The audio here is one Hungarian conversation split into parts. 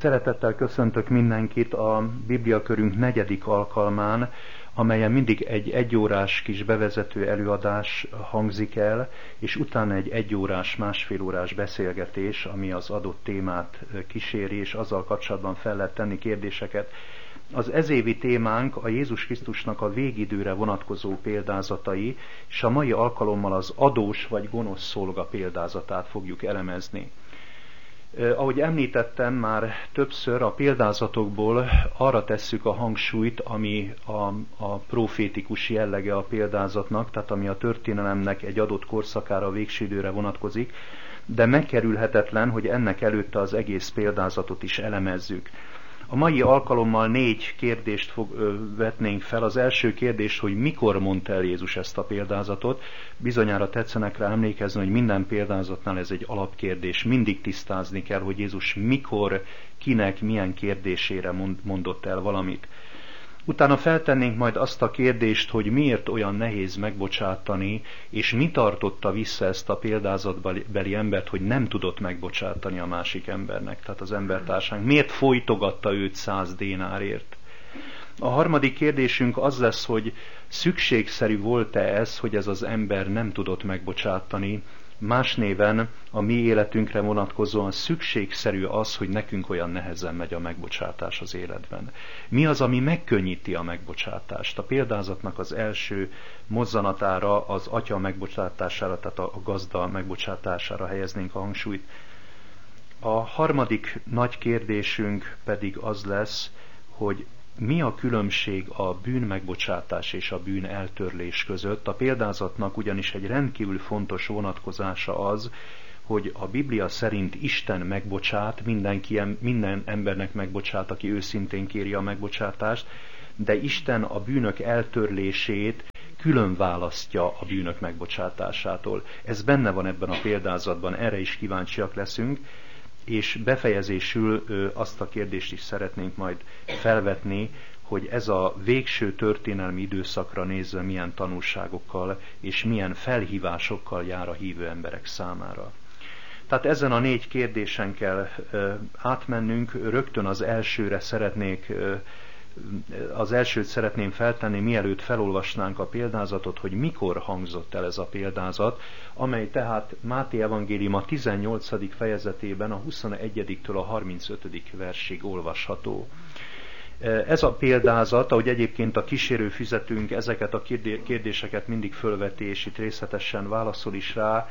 Szeretettel köszöntök mindenkit a Bibliakörünk 4. alkalmán, amelyen mindig egy egyórás kis bevezető előadás hangzik el, és utána egy egyórás, másfél órás beszélgetés, ami az adott témát kíséri, és azzal kapcsolatban fel lehet tenni kérdéseket. Az ezévi témánk a Jézus Krisztusnak a végidőre vonatkozó példázatai, és a mai alkalommal az adós vagy gonosz szolga példázatát fogjuk elemezni. Ahogy említettem már többször, a példázatokból arra tesszük a hangsúlyt, ami a profétikus jellege a példázatnak, tehát ami a történelemnek egy adott korszakára, végső időre vonatkozik, de megkerülhetetlen, hogy ennek előtte az egész példázatot is elemezzük. A mai alkalommal 4 kérdést vetnénk fel. Az első kérdés, hogy mikor mondta el Jézus ezt a példázatot. Bizonyára tetszenek rá emlékezni, hogy minden példázatnál ez egy alapkérdés. Mindig tisztázni kell, hogy Jézus mikor, kinek, milyen kérdésére mondott el valamit. Utána feltennénk majd azt a kérdést, hogy miért olyan nehéz megbocsátani, és mi tartotta vissza ezt a példázatbeli embert, hogy nem tudott megbocsátani a másik embernek, tehát az embertársánk. Miért folytogatta őt 100 dénárért? A harmadik kérdésünk az lesz, hogy szükségszerű volt-e ez, hogy ez az ember nem tudott megbocsátani. Más néven a mi életünkre vonatkozóan szükségszerű az, hogy nekünk olyan nehezen megy a megbocsátás az életben. Mi az, ami megkönnyíti a megbocsátást? A példázatnak az első mozzanatára, az atya megbocsátására, tehát a gazda megbocsátására helyeznénk a hangsúlyt. A harmadik nagy kérdésünk pedig az lesz, hogy mi a különbség a bűn megbocsátás és a bűn eltörlés között? A példázatnak ugyanis egy rendkívül fontos vonatkozása az, hogy a Biblia szerint Isten megbocsát, minden embernek megbocsát, aki őszintén kéri a megbocsátást, de Isten a bűnök eltörlését külön választja a bűnök megbocsátásától. Ez benne van ebben a példázatban, erre is kíváncsiak leszünk, és befejezésül azt a kérdést is szeretnénk majd felvetni, hogy ez a végső történelmi időszakra nézve milyen tanulságokkal és milyen felhívásokkal jár a hívő emberek számára. Tehát ezen a 4 kérdésen kell átmennünk, rögtön az elsőt szeretném feltenni, mielőtt felolvasnánk a példázatot, hogy mikor hangzott el ez a példázat, amely tehát Máté evangélium a 18. fejezetében a 21-től a 35. versig olvasható. Ez a példázat, ahogy egyébként a kísérőfüzetünk ezeket a kérdéseket mindig fölveti, és itt részletesen válaszol is rá,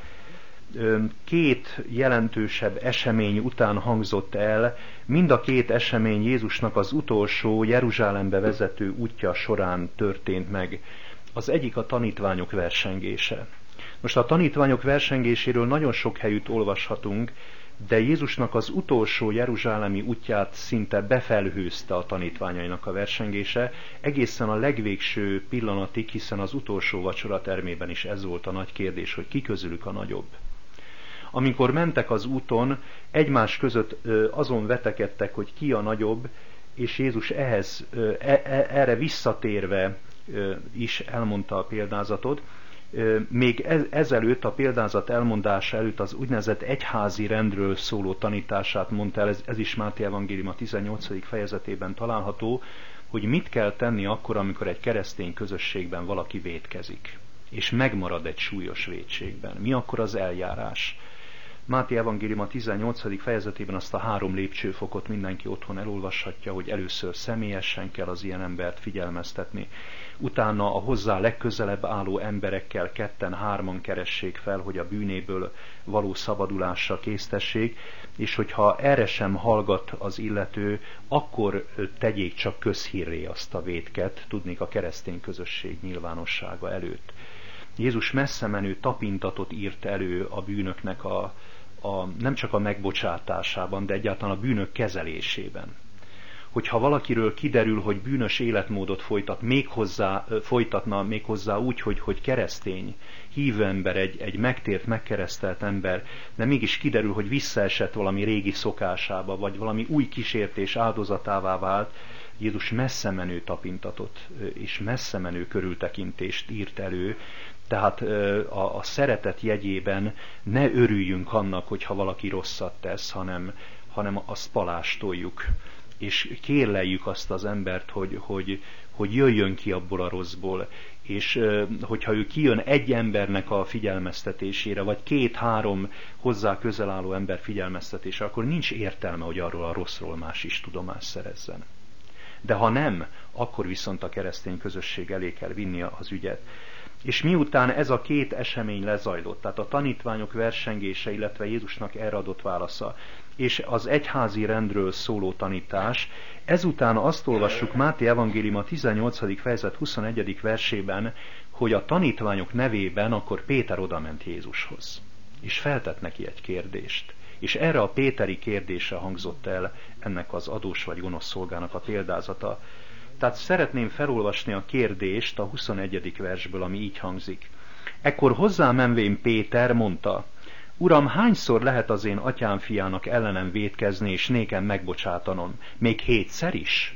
2 jelentősebb esemény után hangzott el, mind a 2 esemény Jézusnak az utolsó Jeruzsálembe vezető útja során történt meg. Az egyik a tanítványok versengése. Most a tanítványok versengéséről nagyon sok helyütt olvashatunk, de Jézusnak az utolsó jeruzsálemi útját szinte befelhőzte a tanítványainak a versengése, egészen a legvégső pillanatig, hiszen az utolsó vacsora termében is ez volt a nagy kérdés, hogy ki közülük a nagyobb. Amikor mentek az úton, egymás között azon vetekedtek, hogy ki a nagyobb, és Jézus erre visszatérve is elmondta a példázatot. Még ezelőtt, a példázat elmondása előtt az úgynevezett egyházi rendről szóló tanítását mondta el, ez is Máté evangélium a 18. fejezetében található, hogy mit kell tenni akkor, amikor egy keresztény közösségben valaki vétkezik, és megmarad egy súlyos vétségben. Mi akkor az eljárás? Máté evangélium a 18. fejezetében azt a 3 lépcsőfokot mindenki otthon elolvashatja, hogy először személyesen kell az ilyen embert figyelmeztetni. Utána a hozzá legközelebb álló emberekkel 2-3 keressék fel, hogy a bűnéből való szabadulásra késztessék, és hogyha erre sem hallgat az illető, akkor tegyék csak közhírré azt a vétket, tudnék a keresztény közösség nyilvánossága előtt. Jézus messze menő tapintatot írt elő a bűnöknek nem csak a megbocsátásában, de egyáltalán a bűnök kezelésében. Hogyha valakiről kiderül, hogy bűnös életmódot folytatna méghozzá úgy, hogy keresztény, hívő ember, egy megtért, megkeresztelt ember, de mégis kiderül, hogy visszaesett valami régi szokásába, vagy valami új kísértés áldozatává vált, Jézus messze menő tapintatot és messze menő körültekintést írt elő, Tehát a szeretet jegyében ne örüljünk annak, hogyha valaki rosszat tesz, hanem azt palástoljuk, és kérleljük azt az embert, hogy jöjjön ki abból a rosszból, és hogyha ő kijön egy embernek a figyelmeztetésére, vagy 2-3 hozzá közel álló ember figyelmeztetésére, akkor nincs értelme, hogy arról a rosszról más is tudomást szerezzen. De ha nem, akkor viszont a keresztény közösség elé kell vinni az ügyet. És miután ez a 2 esemény lezajlott, tehát a tanítványok versengése, illetve Jézusnak erre adott válasza, és az egyházi rendről szóló tanítás, ezután azt olvassuk Máté evangélium a 18. fejezet 21. versében, hogy a tanítványok nevében akkor Péter odament Jézushoz, és feltett neki egy kérdést. És erre a péteri kérdésre hangzott el ennek az adós vagy gonosz szolgának a példázata. Tehát szeretném felolvasni a kérdést a 21. versből, ami így hangzik. Ekkor hozzá menvén Péter mondta: Uram, hányszor lehet az én atyám fiának ellenem vétkezni, és nékem megbocsátanom? Még 7-szer is?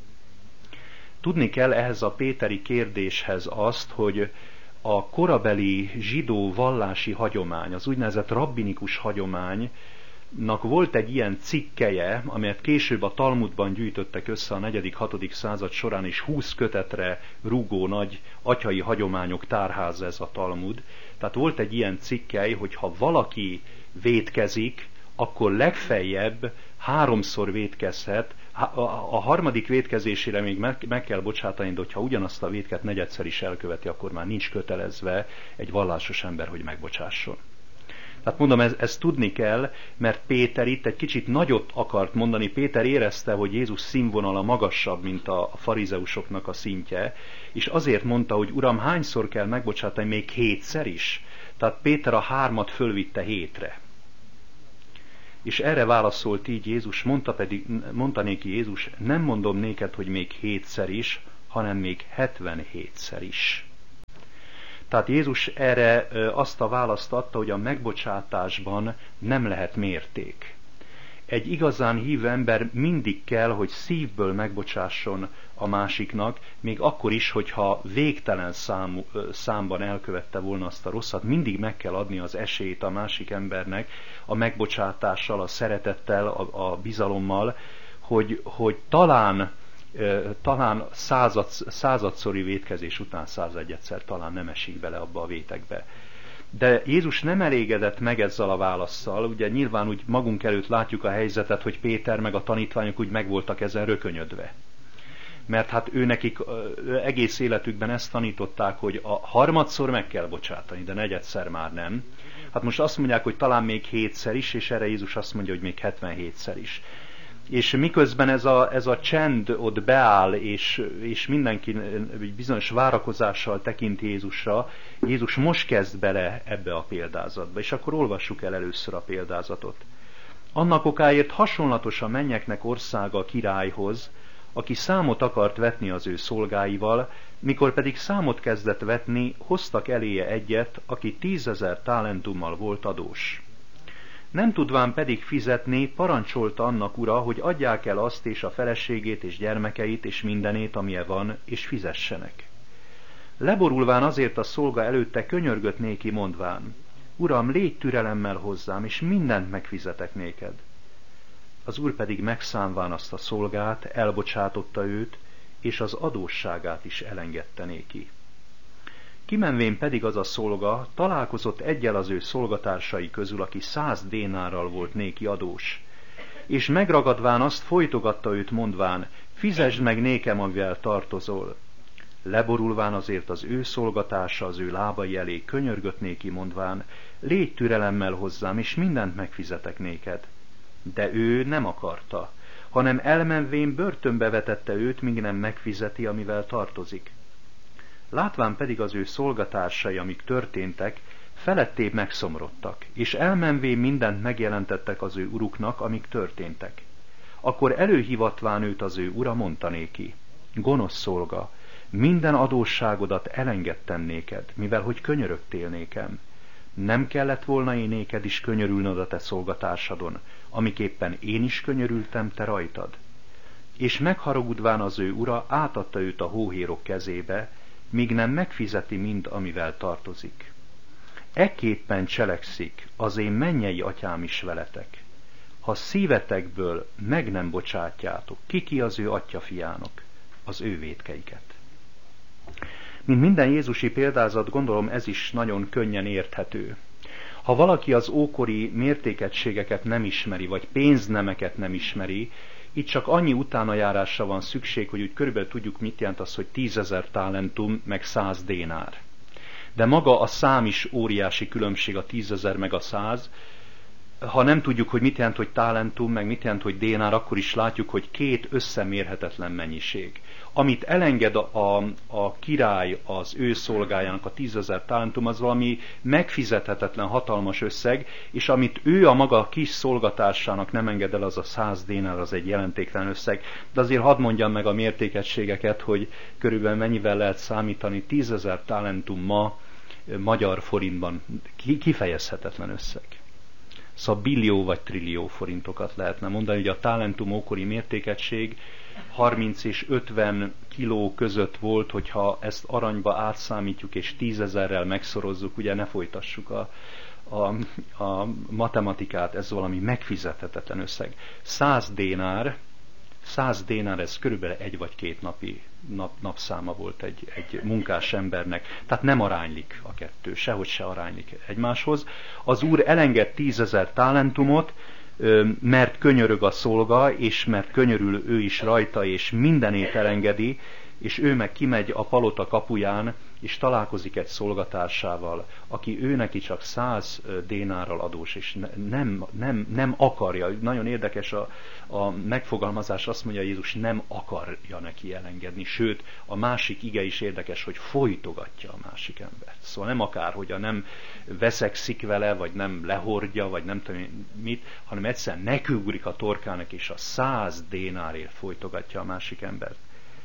Tudni kell ehhez a péteri kérdéshez azt, hogy a korabeli zsidó vallási hagyomány, az úgynevezett rabbinikus hagyománynak volt egy ilyen cikkelye, amelyet később a Talmudban gyűjtöttek össze a 4.-6. század során, és 20 kötetre rúgó nagy atyai hagyományok tárháza ez a Talmud. Tehát volt egy ilyen cikkely, hogy ha valaki vétkezik, akkor legfeljebb 3-szor vétkezhet, a harmadik vétkezésére még meg kell bocsátani, de hogyha ugyanazt a vétket 4-szer is elköveti, akkor már nincs kötelezve egy vallásos ember, hogy megbocsásson. Tehát mondom, ezt tudni kell, mert Péter itt egy kicsit nagyot akart mondani. Péter érezte, hogy Jézus színvonala magasabb, mint a farizeusoknak a szintje, és azért mondta, hogy Uram, hányszor kell megbocsátani, még 7-szer is? Tehát Péter a 3-at fölvitte 7-re. És erre válaszolt így Jézus, mondta néki Jézus, nem mondom néked, hogy még 7-szer is, hanem még 77-szer is. Tehát Jézus erre azt a választ adta, hogy a megbocsátásban nem lehet mérték. Egy igazán hívő ember mindig kell, hogy szívből megbocsásson a másiknak, még akkor is, hogyha végtelen számban elkövette volna azt a rosszat, mindig meg kell adni az esélyt a másik embernek a megbocsátással, a szeretettel, a bizalommal, hogy talán századszori vétkezés után 101-szer talán nem esik bele abba a vétekbe. De Jézus nem elégedett meg ezzel a válasszal, ugye nyilván úgy magunk előtt látjuk a helyzetet, hogy Péter meg a tanítványok úgy meg voltak ezen rökönyödve. Mert hát nekik egész életükben ezt tanították, hogy a 3-szor meg kell bocsátani, de 4-szer már nem. Hát most azt mondják, hogy talán még 7-szer is, és erre Jézus azt mondja, hogy még 77-szer is. És miközben ez a csend ott beáll, és mindenki bizonyos várakozással tekint Jézusra, Jézus most kezd bele ebbe a példázatba, és akkor olvassuk el először a példázatot. Annak okáért hasonlatos a mennyeknek országa a királyhoz, aki számot akart vetni az ő szolgáival, mikor pedig számot kezdett vetni, hoztak eléje egyet, aki 10 000 talentummal volt adós. Nem tudván pedig fizetni, parancsolta annak ura, hogy adják el azt és a feleségét és gyermekeit és mindenét, amilyen van, és fizessenek. Leborulván azért a szolga előtte könyörgött néki mondván: Uram, légy türelemmel hozzám, és mindent megfizetek néked. Az úr pedig megszánván azt a szolgát, elbocsátotta őt, és az adósságát is elengedte néki. Kimenvén pedig az a szolga találkozott egyel az ő szolgatársai közül, aki 100 dénárral volt néki adós. És megragadván azt folytogatta őt mondván: fizesd meg nékem, amivel tartozol. Leborulván azért az ő szolgatársa az ő lábai elé könyörgött néki mondván: légy türelemmel hozzám, és mindent megfizetek néked. De ő nem akarta, hanem elmenvén börtönbe vetette őt, míg nem megfizeti, amivel tartozik. Látván pedig az ő szolgatársai, amik történtek, felettébb megszomorodtak, és elmenvén mindent megjelentettek az ő uruknak, amik történtek. Akkor előhívatván őt az ő ura mondta néki: gonosz szolga, minden adósságodat elengedtem néked, mivel hogy könyörögtél nékem. Nem kellett volna én néked is könyörülnöd a te szolgatársadon, amiképpen én is könyörültem te rajtad? És megharagudván az ő ura átadta őt a hóhérok kezébe, míg nem megfizeti mind, amivel tartozik. Ekképpen cselekszik az én mennyei atyám is veletek, ha szívetekből meg nem bocsátjátok ki az ő atyafiának az ő vétkeiket. Mint minden jézusi példázat, gondolom ez is nagyon könnyen érthető. Ha valaki az ókori mértékegységeket nem ismeri, vagy pénznemeket nem ismeri, itt csak annyi utánajárásra van szükség, hogy úgy körülbelül tudjuk, mit jelent az, hogy 10 000 talentum, meg 100 dénár. De maga a szám is óriási különbség, a 10 000 meg a 100. Ha nem tudjuk, hogy mit jelent, hogy talentum, meg mit jelent, hogy dénár, akkor is látjuk, hogy két összemérhetetlen mennyiség. Amit elenged a király az ő szolgájának, a 10 000 talentum, az valami megfizethetetlen hatalmas összeg, és amit ő a maga kis szolgatársának nem enged el, az a 100 dénár, az egy jelentéktelen összeg. De azért hadd mondjam meg a mértékegységeket, hogy körülbelül mennyivel lehet számítani. 10 000 talentum ma magyar forintban kifejezhetetlen összeg. Szóval billió vagy trillió forintokat lehetne mondani, hogy a talentum ókori mértékegység 30 és 50 kiló között volt, hogyha ezt aranyba átszámítjuk és 10 000-rel megszorozzuk, ugye ne folytassuk a matematikát, ez valami megfizethetetlen összeg. 100 dénár, ez körülbelül 1 vagy 2 napszáma volt egy munkás embernek. Tehát nem aránylik a kettő, sehogy se aránylik egymáshoz. Az Úr elenged 10 000 talentumot, mert könyörög a szolga, és mert könyörül ő is rajta, és mindenét elengedi, és ő meg kimegy a palota kapuján, és találkozik egy szolgatársával, aki ő neki csak 100 dénárral adós, és nem akarja. Nagyon érdekes a megfogalmazás, azt mondja Jézus, nem akarja neki elengedni, sőt, a másik ige is érdekes, hogy folytogatja a másik embert. Szóval nem akárhogyan, nem veszekszik vele, vagy nem lehordja, vagy nem tudom mit, hanem egyszerűen nekiugrik a torkának, és a 100 dénárért folytogatja a másik embert.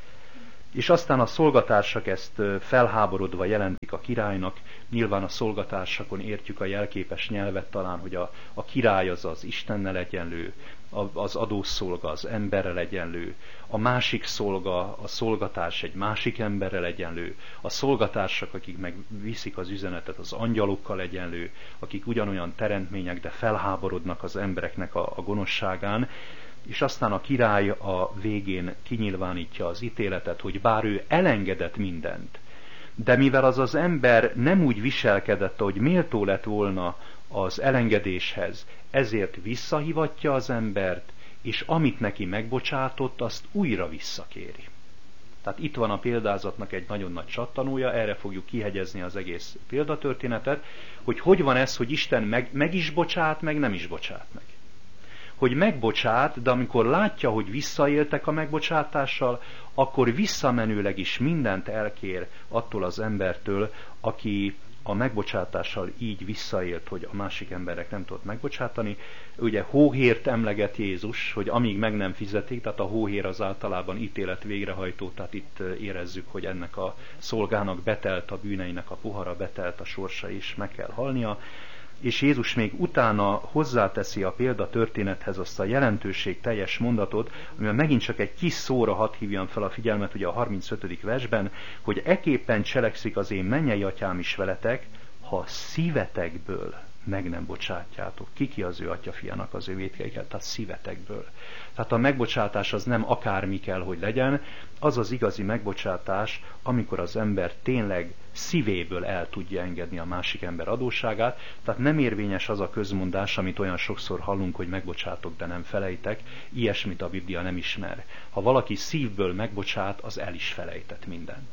És aztán a szolgatársak ezt felháborodva jelentik a királynak. Nyilván a szolgatársakon értjük a jelképes nyelvet talán, hogy a király az Istennel egyenlő, az adószolga az emberrel egyenlő, a másik szolga, a szolgatárs egy másik emberrel egyenlő, a szolgatársak, akik meg viszik az üzenetet, az angyalokkal egyenlő, akik ugyanolyan teremtmények, de felháborodnak az embereknek a gonoszságán. És aztán a király a végén kinyilvánítja az ítéletet, hogy bár ő elengedett mindent, de mivel az ember nem úgy viselkedett, hogy méltó lett volna az elengedéshez, ezért visszahívatja az embert, és amit neki megbocsátott, azt újra visszakéri. Tehát itt van a példázatnak egy nagyon nagy csattanója, erre fogjuk kihegyezni az egész példatörténetet, hogy van ez, hogy Isten meg is bocsát, meg nem is bocsát meg. Hogy megbocsát, de amikor látja, hogy visszaéltek a megbocsátással, akkor visszamenőleg is mindent elkér attól az embertől, aki a megbocsátással így visszaélt, hogy a másik emberek nem tudott megbocsátani. Ugye hóhért emleget Jézus, hogy amíg meg nem fizetik, tehát a hóhér az általában ítélet végrehajtó, tehát itt érezzük, hogy ennek a szolgának betelt a bűneinek a pohara, betelt a sorsa, és meg kell halnia. És Jézus még utána hozzáteszi a példatörténethez azt a jelentőség teljes mondatot, amivel megint csak egy kis szóra hadd hívjam fel a figyelmet, ugye a 35. versben, hogy ekképpen cselekszik az én mennyei atyám is veletek, ha szívetekből meg nem bocsátjátok. Ki az ő atyafiának az ő vétkeiket? Tehát szívetekből. Tehát a megbocsátás az nem akármi kell, hogy legyen, az az igazi megbocsátás, amikor az ember tényleg szívéből el tudja engedni a másik ember adósságát, tehát nem érvényes az a közmondás, amit olyan sokszor hallunk, hogy megbocsátok, de nem felejtek, ilyesmit a Biblia nem ismer. Ha valaki szívből megbocsát, az el is felejtett mindent.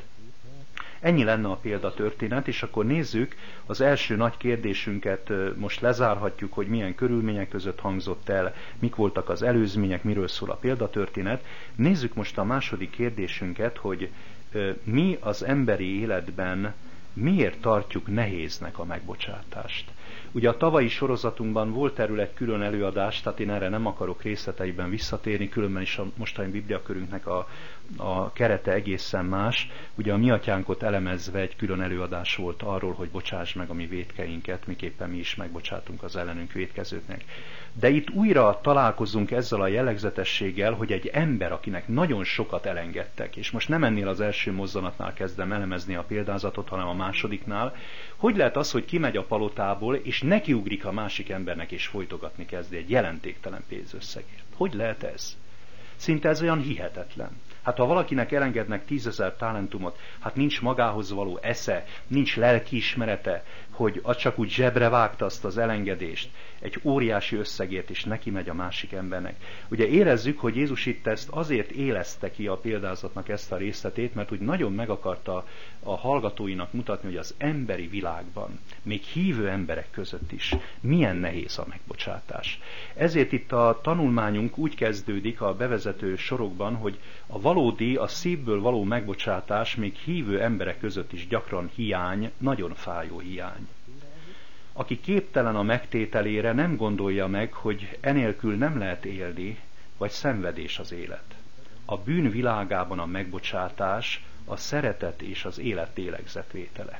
Ennyi lenne a példatörténet, és akkor nézzük az első nagy kérdésünket, most lezárhatjuk, hogy milyen körülmények között hangzott el, mik voltak az előzmények, miről szól a példatörténet. Nézzük most a második kérdésünket, hogy mi az emberi életben miért tartjuk nehéznek a megbocsátást. Ugye a tavalyi sorozatunkban volt erről egy külön előadás, tehát én erre nem akarok részleteiben visszatérni, különben is a mostani bibliakörünknek a kerete egészen más. Ugye a Mi Atyánkot elemezve egy külön előadás volt arról, hogy bocsáss meg a mi vétkeinket, miképpen mi is megbocsátunk az ellenünk vétkezőknek. De itt újra találkozunk ezzel a jellegzetességgel, hogy egy ember, akinek nagyon sokat elengedtek, és most nem ennél az első mozzanatnál kezdem elemezni a példázatot, hanem a másodiknál, hogy lehet az, hogy kimegy a palotából, és nekiugrik a másik embernek, és folytogatni kezdi egy jelentéktelen pénzösszegért. Hogy lehet ez? Szinte ez olyan hihetetlen. Hát ha valakinek elengednek 10 000 talentumot, hát nincs magához való esze, nincs lelkiismerete, hogy az csak úgy zsebre vágta azt az elengedést, egy óriási összegért is neki megy a másik embernek. Ugye érezzük, hogy Jézus itt ezt azért éleszte ki a példázatnak ezt a részletét, mert úgy nagyon meg akarta a hallgatóinak mutatni, hogy az emberi világban, még hívő emberek között is milyen nehéz a megbocsátás. Ezért itt a tanulmányunk úgy kezdődik a bevezető sorokban, hogy a valódi, a szívből való megbocsátás még hívő emberek között is gyakran hiány, nagyon fájó hiány. Aki képtelen a megtételére, nem gondolja meg, hogy enélkül nem lehet élni, vagy szenvedés az élet. A bűn világában a megbocsátás, a szeretet és az élet lélegzetvétele.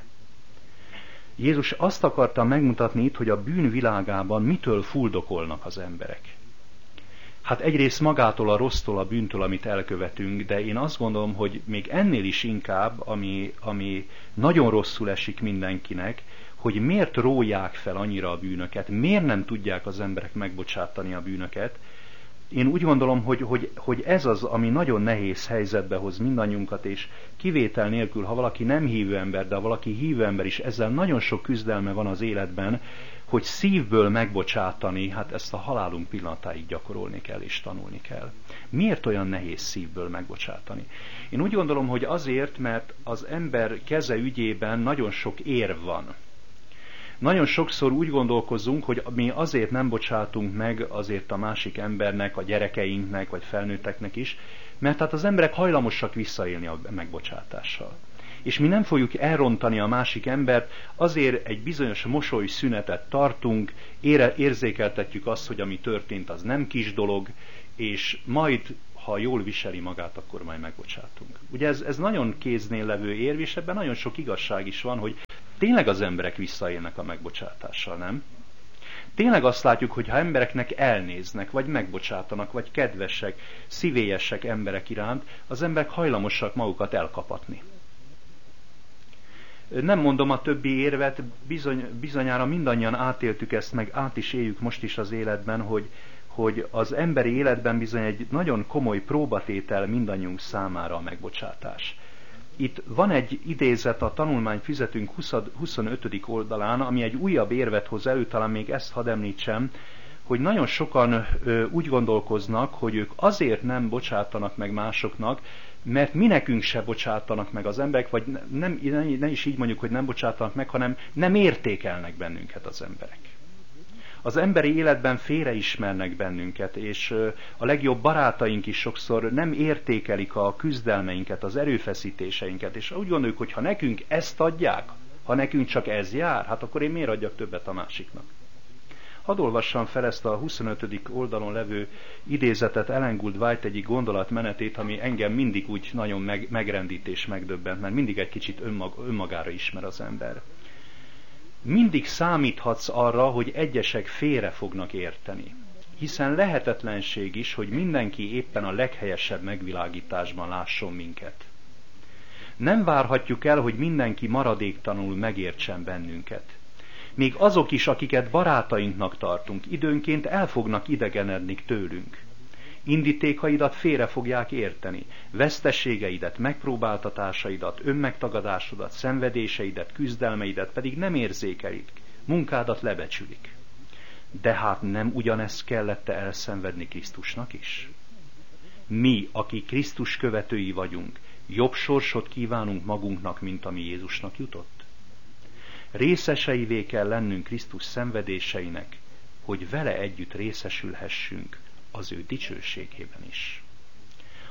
Jézus azt akarta megmutatni itt, hogy a bűn világában mitől fuldokolnak az emberek. Hát egyrészt magától a rossztól, a bűntől, amit elkövetünk, de én azt gondolom, hogy még ennél is inkább, ami nagyon rosszul esik mindenkinek, hogy miért róják fel annyira a bűnöket, miért nem tudják az emberek megbocsátani a bűnöket. Én úgy gondolom, hogy ez az, ami nagyon nehéz helyzetbe hoz mindannyiunkat, és kivétel nélkül, ha valaki nem hívő ember, de ha valaki hívő ember is, ezzel nagyon sok küzdelme van az életben, hogy szívből megbocsátani, hát ezt a halálunk pillanatáig gyakorolni kell és tanulni kell. Miért olyan nehéz szívből megbocsátani? Én úgy gondolom, hogy azért, mert az ember keze ügyében nagyon sok érv van. Nagyon sokszor úgy gondolkozunk, hogy mi azért nem bocsátunk meg azért a másik embernek, a gyerekeinknek, vagy felnőtteknek is, mert hát az emberek hajlamosak visszaélni a megbocsátással. És mi nem fogjuk elrontani a másik embert, azért egy bizonyos mosolyszünetet tartunk, érzékeltetjük azt, hogy ami történt, az nem kis dolog, és majd, ha jól viseli magát, akkor majd megbocsátunk. Ugye ez nagyon kéznél levő érv, és ebben nagyon sok igazság is van, hogy tényleg az emberek visszaélnek a megbocsátással, nem? Tényleg azt látjuk, hogy ha embereknek elnéznek, vagy megbocsátanak, vagy kedvesek, szívélyesek emberek iránt, az emberek hajlamosak magukat elkapatni. Nem mondom a többi érvet, bizonyára mindannyian átéltük ezt, meg át is éljük most is az életben, hogy az emberi életben bizony egy nagyon komoly próbatétel mindannyiunk számára a megbocsátás. Itt van egy idézet a tanulmányfüzetünk 25. oldalán, ami egy újabb érvet hoz elő, talán még ezt hadd említsem, hogy nagyon sokan úgy gondolkoznak, hogy ők azért nem bocsátanak meg másoknak, mert mi nekünk se bocsátanak meg az emberek, vagy nem is így mondjuk, hogy nem bocsátanak meg, hanem nem értékelnek bennünket az emberek. Az emberi életben félreismernek bennünket, és a legjobb barátaink is sokszor nem értékelik a küzdelmeinket, az erőfeszítéseinket, és úgy gondoljuk, hogy ha nekünk ezt adják, ha nekünk csak ez jár, hát akkor én miért adjak többet a másiknak? Hadd olvassam fel ezt a 25. oldalon levő idézetet, Ellen Gould White egyik gondolatmenetét, ami engem mindig úgy nagyon megrendít és megdöbbent, mert mindig egy kicsit önmagára ismer az ember. Mindig számíthatsz arra, hogy egyesek félre fognak érteni, hiszen lehetetlenség is, hogy mindenki éppen a leghelyesebb megvilágításban lásson minket. Nem várhatjuk el, hogy mindenki maradéktalanul megértsen bennünket. Még azok is, akiket barátainknak tartunk, időnként el fognak idegenedni tőlünk. Indítékaidat félre fogják érteni, veszteségeidet, megpróbáltatásaidat, önmegtagadásodat, szenvedéseidet, küzdelmeidet pedig nem érzékelik, munkádat lebecsülik. De hát nem ugyanezt kellett elszenvedni Krisztusnak is? Mi, akik Krisztus követői vagyunk, jobb sorsot kívánunk magunknak, mint ami Jézusnak jutott? Részeseivé kell lennünk Krisztus szenvedéseinek, hogy vele együtt részesülhessünk az ő dicsőségében is.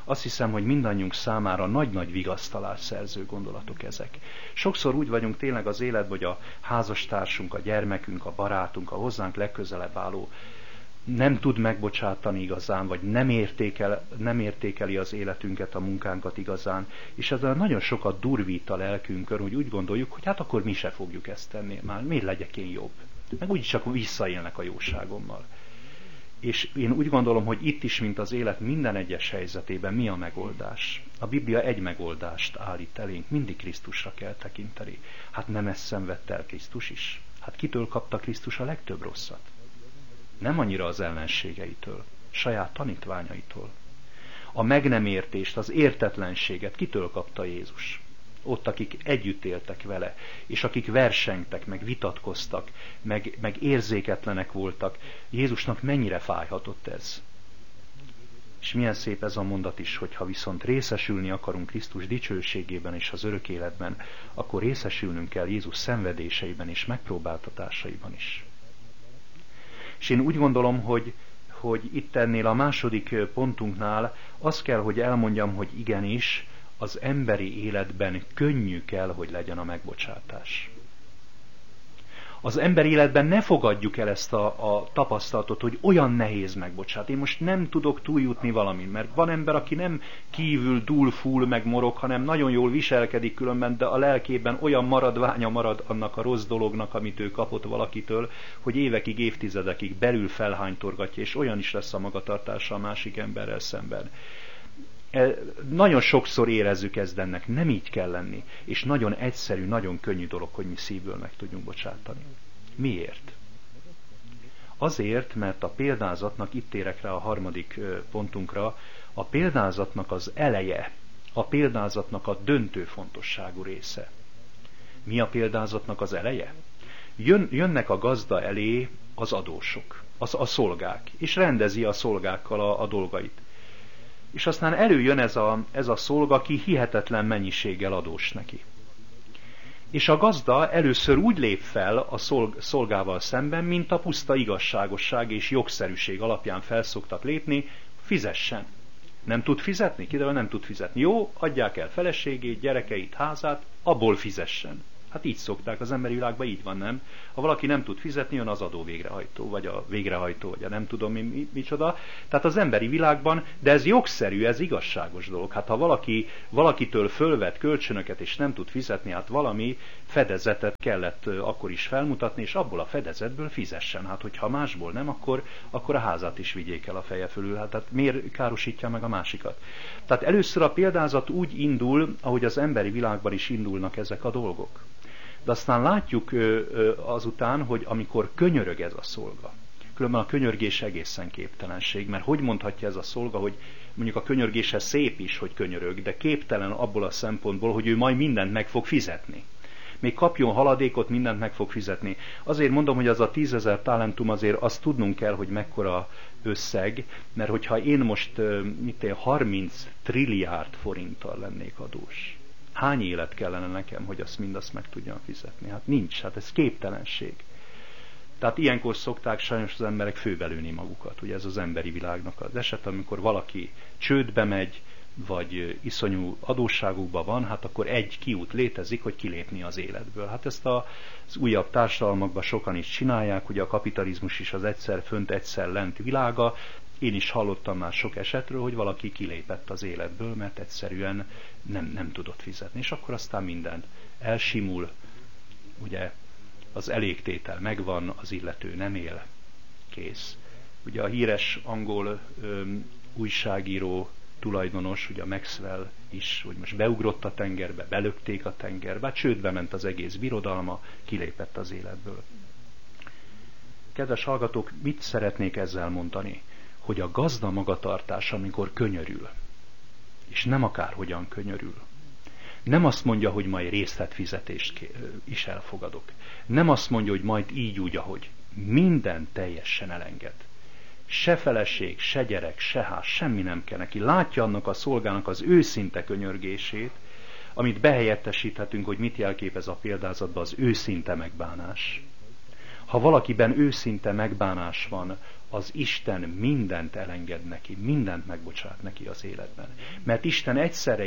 Azt hiszem, hogy mindannyiunk számára nagy-nagy vigasztalás szerző gondolatok ezek. Sokszor úgy vagyunk tényleg az életben, hogy a házastársunk, a gyermekünk, a barátunk, a hozzánk legközelebb álló nem tud megbocsátani igazán, vagy nem értékeli az életünket, a munkánkat igazán, és ezzel nagyon sokat durvít a lelkünkön, hogy úgy gondoljuk, hogy hát akkor mi se fogjuk ezt tenni, már miért legyek én jobb? Meg úgyis csak visszaélnek a jóságommal. És én úgy gondolom, hogy itt is, mint az élet minden egyes helyzetében mi a megoldás? A Biblia egy megoldást állít elénk, mindig Krisztusra kell tekinteni. Hát nem ezt szenvedte el Krisztus is? Hát kitől kapta Krisztus a legtöbb rosszat? Nem annyira az ellenségeitől, saját tanítványaitól. A meg nem értést, az értetlenséget kitől kapta Jézus? Ott, akik együtt éltek vele, és akik versengtek, meg vitatkoztak, meg érzéketlenek voltak. Jézusnak mennyire fájhatott ez? És milyen szép ez a mondat is, hogy ha viszont részesülni akarunk Krisztus dicsőségében és az örök életben, akkor részesülnünk kell Jézus szenvedéseiben és megpróbáltatásaiban is. És én úgy gondolom, hogy itt ennél a második pontunknál azt kell, hogy elmondjam, hogy igenis, az emberi életben könnyű kell, hogy legyen a megbocsátás. Az emberi életben ne fogadjuk el ezt a tapasztalatot, hogy olyan nehéz megbocsátani. Én most nem tudok túljutni valamin, mert van ember, aki nem kívül dúl, fúl, meg morog, hanem nagyon jól viselkedik különben, de a lelkében olyan maradványa marad annak a rossz dolognak, amit ő kapott valakitől, hogy évekig, évtizedekig belül felhánytorgatja, és olyan is lesz a magatartása a másik emberrel szemben. Nagyon sokszor érezzük ezt, ennek nem így kell lenni, és nagyon egyszerű, nagyon könnyű dolog, hogy mi szívből meg tudjunk bocsátani. Miért? Azért, mert a példázatnak, itt térek rá a harmadik pontunkra, a példázatnak az eleje, a példázatnak a döntő fontosságú része. Mi a példázatnak az eleje? Jönnek a gazda elé az adósok, a szolgák, és rendezi a szolgákkal a dolgait. És aztán előjön ez a szolga, aki hihetetlen mennyiséggel adós neki. És a gazda először úgy lép fel a szolgával szemben, mint a puszta igazságosság és jogszerűség alapján felszoktak lépni, fizessen. Nem tud fizetni? Kiderül, nem tud fizetni. Jó, adják el feleségét, gyerekeit, házát, abból fizessen. Hát így szokták, az emberi világban így van, nem? Ha valaki nem tud fizetni, jön az adó végrehajtó, vagy a végrehajtó, vagy a nem tudom micsoda. Tehát az emberi világban, de ez jogszerű, ez igazságos dolog. Hát ha valakitől fölvett kölcsönöket, és nem tud fizetni, hát valami fedezetet kellett akkor is felmutatni, és abból a fedezetből fizessen. Hát hogyha másból nem, akkor a házát is vigyék el a feje fölül. Hát tehát miért károsítja meg a másikat? Tehát először a példázat úgy indul, ahogy az emberi világban is indulnak ezek a dolgok. De aztán látjuk azután, hogy amikor könyörög ez a szolga, különben a könyörgés egészen képtelenség, mert hogy mondhatja ez a szolga, hogy mondjuk a könyörgése szép is, hogy könyörög, de képtelen abból a szempontból, hogy ő majd mindent meg fog fizetni. Még kapjon haladékot, mindent meg fog fizetni. Azért mondom, hogy az a 10 000 talentum, azért azt tudnunk kell, hogy mekkora összeg, mert hogyha én most 30 trilliárd forinttal lennék adós, hány élet kellene nekem, hogy mindazt meg tudjam fizetni? Hát nincs, hát ez képtelenség. Tehát ilyenkor szokták sajnos az emberek főbelőni magukat. Ugye ez az emberi világnak az eset, amikor valaki csődbe megy, vagy iszonyú adósságukban van, hát akkor egy kiút létezik, hogy kilépni az életből. Hát ezt az újabb társadalmakban sokan is csinálják, ugye a kapitalizmus is az egyszer fönt, egyszer lent világa. Én is hallottam már sok esetről, hogy valaki kilépett az életből, mert egyszerűen nem tudott fizetni. És akkor aztán minden elsimul, ugye az elégtétel megvan, az illető nem él, kész. Ugye a híres angol újságíró tulajdonos, ugye a Maxwell is, hogy most beugrott a tengerbe, belökték a tengerbe, csődbe ment az egész birodalma, kilépett az életből. Kedves hallgatók, mit szeretnék ezzel mondani? Hogy a gazda magatartás, amikor könyörül, és nem akárhogyan könyörül, nem azt mondja, hogy majd részletfizetést is elfogadok. Nem azt mondja, hogy majd így úgy, ahogy. Minden teljesen elenged. Se feleség, se gyerek, se ház, semmi nem kell neki. Látja annak a szolgának az őszinte könyörgését, amit behelyettesíthetünk, hogy mit jelképez a példázatban az őszinte megbánás. Ha valakiben őszinte megbánás van, az Isten mindent elenged neki, mindent megbocsát neki az életben. Mert Isten egyszerre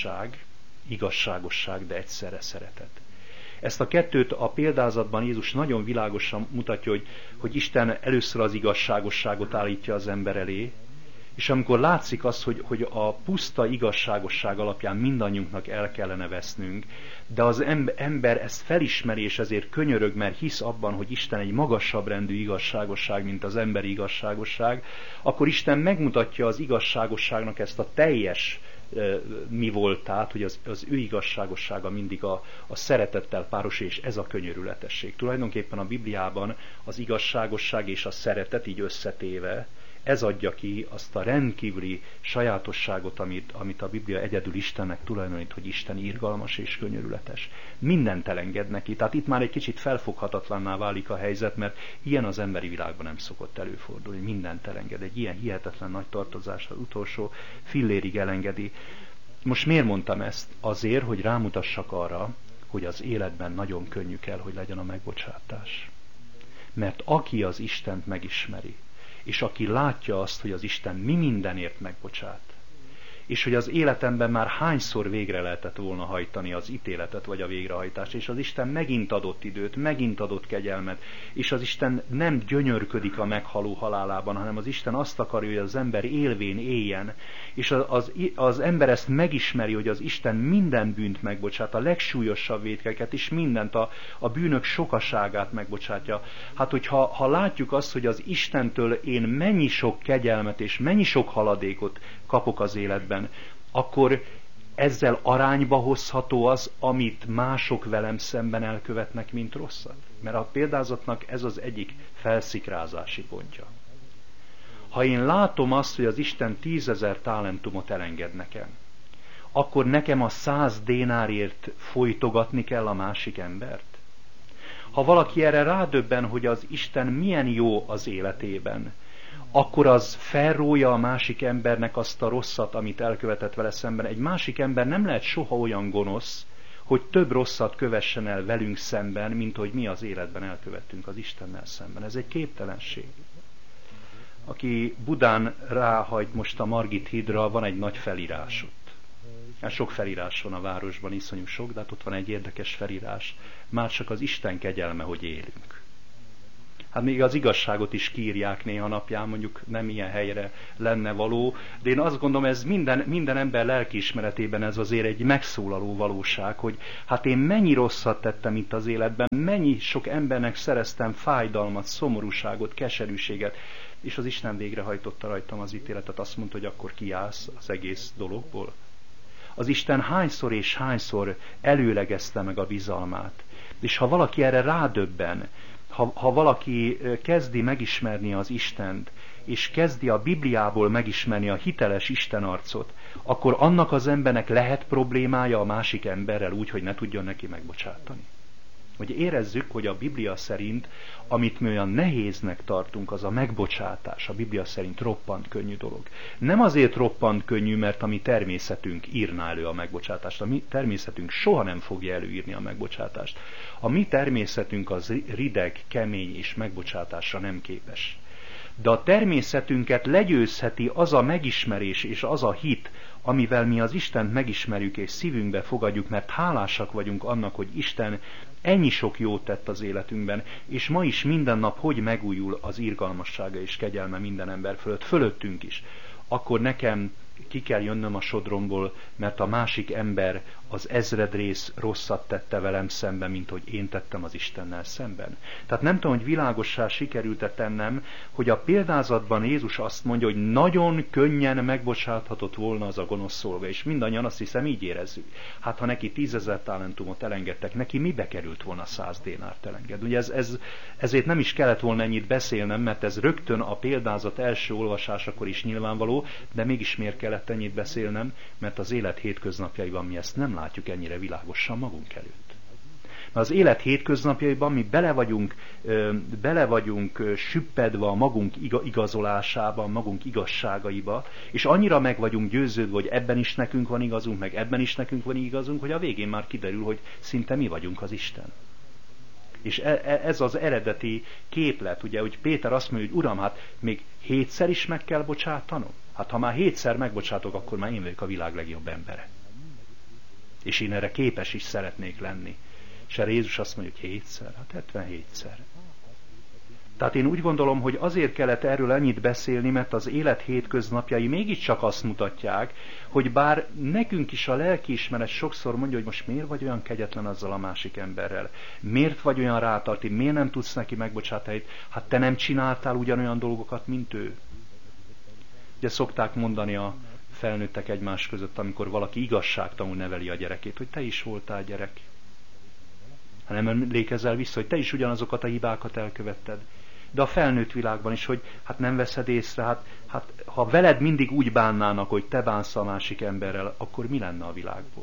igazságosság, de egyszerre szeretet. Ezt a kettőt a példázatban Jézus nagyon világosan mutatja, hogy Isten először az igazságosságot állítja az ember elé, és amikor látszik az, hogy a puszta igazságosság alapján mindannyiunknak el kellene vesznünk, de az ember ezt felismeri, és ezért könyörög, mert hisz abban, hogy Isten egy magasabb rendű igazságosság, mint az emberi igazságosság, akkor Isten megmutatja az igazságosságnak ezt a teljes mi voltát, hogy az ő igazságossága mindig a szeretettel páros, és ez a könyörületesség. Tulajdonképpen a Bibliában az igazságosság és a szeretet így összetéve, ez adja ki azt a rendkívüli sajátosságot, amit a Biblia egyedül Istennek tulajdonít, hogy Isten irgalmas és könyörületes. Mindent elenged neki. Tehát itt már egy kicsit felfoghatatlanná válik a helyzet, mert ilyen az emberi világban nem szokott előfordulni. Mindent elenged. Egy ilyen hihetetlen nagy tartozás az utolsó fillérig elengedi. Most miért mondtam ezt? Azért, hogy rámutassak arra, hogy az életben nagyon könnyű kell, hogy legyen a megbocsátás. Mert aki az Istent megismeri, és aki látja azt, hogy az Isten mi mindenért megbocsát, és hogy az életemben már hányszor végre lehetett volna hajtani az ítéletet vagy a végrehajtást, és az Isten megint adott időt, megint adott kegyelmet, és az Isten nem gyönyörködik a meghaló halálában, hanem az Isten azt akarja, hogy az ember élvén éljen, és az ember ezt megismeri, hogy az Isten minden bűnt megbocsát, a legsúlyosabb vétkeket, és mindent, a bűnök sokaságát megbocsátja. Hát, hogyha látjuk azt, hogy az Istentől én mennyi sok kegyelmet és mennyi sok haladékot kapok az életben, akkor ezzel arányba hozható az, amit mások velem szemben elkövetnek, mint rosszat. Mert a példázatnak ez az egyik felszikrázási pontja. Ha én látom azt, hogy az Isten 10 000 talentumot elenged nekem, akkor nekem a 100 dénárért folytogatni kell a másik embert? Ha valaki erre rádöbben, hogy az Isten milyen jó az életében, akkor az felrója a másik embernek azt a rosszat, amit elkövetett vele szemben. Egy másik ember nem lehet soha olyan gonosz, hogy több rosszat kövessen el velünk szemben, mint hogy mi az életben elkövettünk az Istennel szemben. Ez egy képtelenség. Aki Budán ráhagy most a Margit hídra, van egy nagy felírás ott. Sok felírás van a városban, iszonyú sok, de hát ott van egy érdekes felírás. Már csak az Isten kegyelme, hogy élünk. Hát még az igazságot is kiírják néha napján, mondjuk nem ilyen helyre lenne való, de én azt gondolom, ez minden ember lelkiismeretében ez azért egy megszólaló valóság, hogy hát én mennyi rosszat tettem itt az életben, mennyi sok embernek szereztem fájdalmat, szomorúságot, keserűséget, és az Isten végrehajtotta rajtam az ítéletet, azt mondta, hogy akkor kiállsz az egész dologból. Az Isten hányszor és hányszor előlegezte meg a bizalmát, és ha valaki erre rádöbben, ha valaki kezdi megismerni az Istent, és kezdi a Bibliából megismerni a hiteles Isten arcot, akkor annak az embernek lehet problémája a másik emberrel úgy, hogy ne tudjon neki megbocsátani. Hogy érezzük, hogy a Biblia szerint, amit mi olyan nehéznek tartunk, az a megbocsátás. A Biblia szerint roppant könnyű dolog. Nem azért roppant könnyű, mert a mi természetünk írná elő a megbocsátást. A mi természetünk soha nem fogja előírni a megbocsátást. A mi természetünk az rideg, kemény és megbocsátásra nem képes. De a természetünket legyőzheti az a megismerés és az a hit, amivel mi az Istent megismerjük és szívünkbe fogadjuk, mert hálásak vagyunk annak, hogy Isten ennyi sok jót tett az életünkben, és ma is minden nap hogy megújul az irgalmassága és kegyelme minden ember fölöttünk is. Akkor nekem ki kell jönnöm a sodromból, mert a másik ember az ezredrész rosszat tette velem szemben, mint hogy én tettem az Istennel szemben. Tehát nem tudom, hogy világossá sikerült-e tennem, hogy a példázatban Jézus azt mondja, hogy nagyon könnyen megbocsáthatott volna az a gonosz szolga, és mindannyian azt hiszem így érezzük. Hát ha neki 10 000 talentumot elengedtek, neki mibe került volna 100 dénárt elengedni? Ugye ezért nem is kellett volna ennyit beszélnem, mert ez rögtön a példázat első olvasásakor is nyilvánvaló, de mégis miért kellett ennyit beszélnem, mert az élet hétköznapjaiban mi ezt nem látjuk ennyire világosan magunk előtt. Mert az élet hétköznapjaiban mi bele vagyunk süppedve a magunk igazolásába, a magunk igazságaiba, és annyira meg vagyunk győződve, hogy ebben is nekünk van igazunk, meg ebben is nekünk van igazunk, hogy a végén már kiderül, hogy szinte mi vagyunk az Isten. És ez az eredeti képlet, ugye, hogy Péter azt mondja, hogy Uram, hát még 7-szer is meg kell bocsátanom? Hát ha már 7-szer megbocsátok, akkor már én vagyok a világ legjobb embere. És én erre képes is szeretnék lenni. És erre Jézus azt mondja, hogy 7-szer, hát 77-szer. Tehát én úgy gondolom, hogy azért kellett erről ennyit beszélni, mert az élet hétköznapjai mégiscsak azt mutatják, hogy bár nekünk is a lelkiismeret sokszor mondja, hogy most miért vagy olyan kegyetlen azzal a másik emberrel, miért vagy olyan rátarti, miért nem tudsz neki megbocsátani, hát te nem csináltál ugyanolyan dolgokat, mint ő. Ugye szokták mondani a felnőttek egymás között, amikor valaki igazságtalanul neveli a gyerekét, hogy te is voltál gyerek. Ha nem emlékezel vissza, hogy te is ugyanazokat a hibákat elkövetted. De a felnőtt világban is, hogy hát nem veszed észre, hát ha veled mindig úgy bánnának, hogy te bánsz a másik emberrel, akkor mi lenne a világból?